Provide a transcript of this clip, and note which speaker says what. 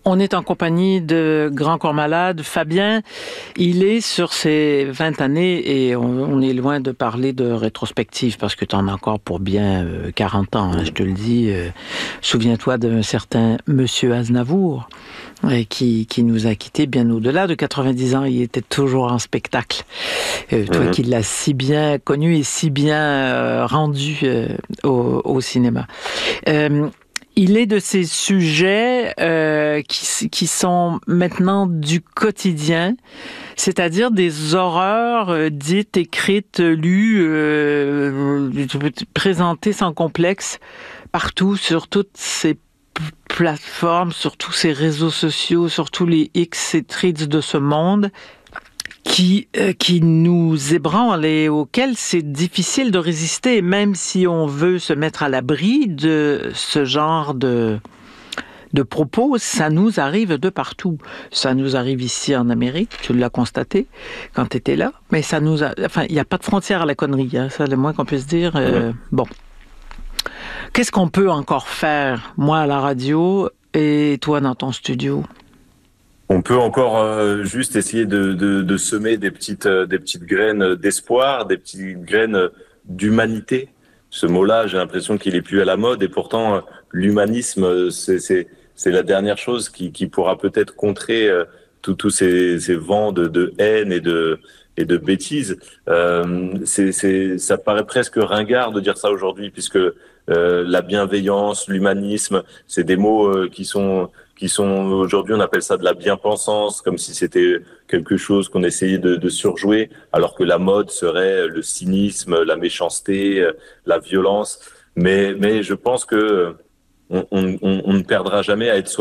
Speaker 1: On est en compagnie de Grand Corps Malade. Fabien, il est sur ses 20 années et on est loin de parler de rétrospective parce que tu en as encore pour bien 40 ans, hein, je te le dis. Souviens-toi d'un certain Monsieur Aznavour qui nous a quittés bien au-delà de 90 ans. Il était toujours en spectacle. Toi qui l'as si bien connu et si bien rendu au cinéma. Il est de ces sujets qui sont maintenant du quotidien, c'est-à-dire des horreurs dites, écrites, lues, présentées sans complexe partout, sur toutes ces plateformes, sur tous ces réseaux sociaux, sur tous les X et Threads de ce monde, qui nous ébranlent et auxquels c'est difficile de résister, même si on veut se mettre à l'abri de ce genre de propos. Ça nous arrive de partout. Ça nous arrive ici en Amérique, tu l'as constaté quand tu étais là, mais ça nous enfin, il n'y a pas de frontière à la connerie, hein, ça, le moins qu'on puisse dire. Bon. Qu'est-ce qu'on peut encore faire, moi à la radio et toi dans ton studio?
Speaker 2: On peut encore juste essayer de semer des petites graines d'espoir, des petites graines d'humanité. Ce mot-là, j'ai l'impression qu'il est plus à la mode et pourtant l'humanisme, c'est la dernière chose qui pourra peut-être contrer tous ces vents de haine et de bêtises. Ça paraît presque ringard de dire ça aujourd'hui puisque la bienveillance, l'humanisme, c'est des mots qui sont aujourd'hui, on appelle ça de la bien-pensance, comme si c'était quelque chose qu'on essayait de surjouer, alors que la mode serait le cynisme, la méchanceté, la violence. Mais je pense que on ne perdra jamais à être soi.